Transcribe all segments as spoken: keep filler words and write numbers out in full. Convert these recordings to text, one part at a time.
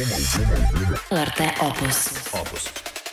L R T Opus. Opus.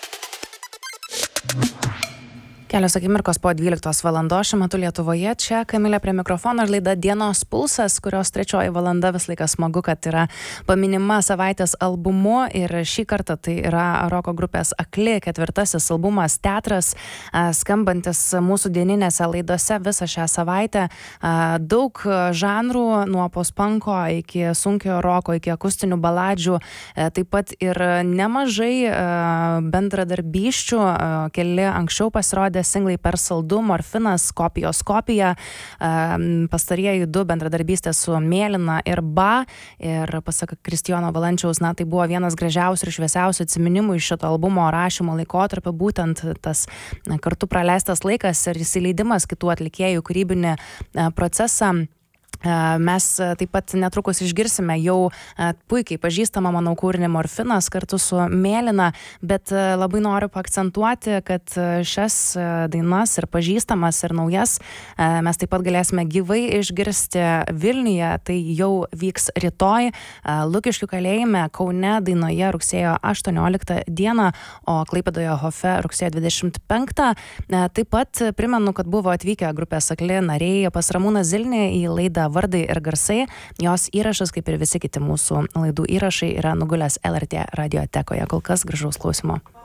Kelios akimirkos po dvyliktos valandos šiuo metu Lietuvoje. Čia Kamilė prie mikrofono ir laida Dienos pulsas, kurios trečioji valanda vis laikas smagu, kad yra paminima savaitės albumu. Ir šį kartą tai yra roko grupės Akli ketvirtasis albumas Teatras, skambantis mūsų dieninėse laidose visą šią savaitę. Daug žanrų, nuo post-punko iki sunkiojo roko, iki akustinių baladžių. Taip pat ir nemažai bendradarbysčių. Keli anksčiau pasirodė singlai Per saldu, Morfinas, Kopijos kopija, pastarieji du bendradarbystės su Mėlyna ir Ba, ir pasak Kristijono Valančiaus, na tai buvo vienas gražiausių ir šviesiausių atsiminimų iš šito albumo rašymo laikotarpio, būtent tas na, kartu praleistas laikas ir įsileidimas kitų atlikėjų kūrybinį procesą. Mes taip pat netrukus išgirsime jau puikiai pažįstamą mano kūrinį Morfinas kartu su Mėlyna, bet labai noriu paakcentuoti, kad šias dainas ir pažįstamas ir naujas mes taip pat galėsime gyvai išgirsti Vilniuje, tai jau vyks rytoj Lukiškių kalėjime, Kaune Dainoje rugsėjo aštuonioliktą dieną, o Klaipėdoje Hofe rugsėjo dvidešimt penktą. Taip pat primenu, kad buvo atvykę grupės Akli nariai pas Ramūną Zilnį į laidą Vardai ir garsai. Jos įrašas, kaip ir visi kiti mūsų laidų įrašai, yra nugulęs L R T radiotekoje. Kol kas gražaus klausimo.